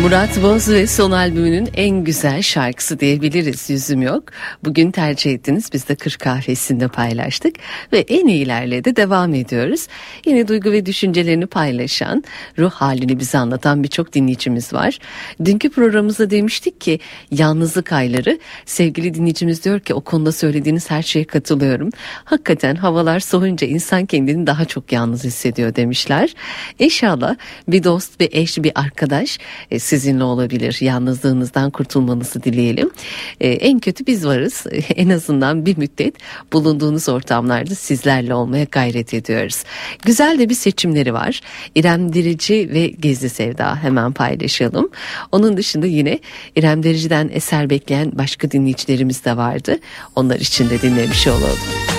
Murat Boz ve son albümünün en güzel şarkısı diyebiliriz, Yüzüm Yok. Bugün tercih ettiniz, biz de 40 kahvesinde paylaştık ve en iyilerle de devam ediyoruz. Yine duygu ve düşüncelerini paylaşan, ruh halini bize anlatan birçok dinleyicimiz var. Dünkü programımızda demiştik ki yalnızlık ayları, sevgili dinleyicimiz diyor ki o konuda söylediğiniz her şeye katılıyorum. Hakikaten havalar soğuyunca insan kendini daha çok yalnız hissediyor demişler. İnşallah bir dost, bir eş, bir arkadaş sizinle olabilir. Yalnızlığınızdan kurtulmanızı dileyelim. En kötü biz varız. En azından bir müddet bulunduğunuz ortamlarda sizlerle olmaya gayret ediyoruz. Güzel de bir seçimleri var. İrem Derici ve Gizli Sevda, hemen paylaşalım. Onun dışında yine İrem Derici'den eser bekleyen başka dinleyicilerimiz de vardı. Onlar için de dinlemiş olalım.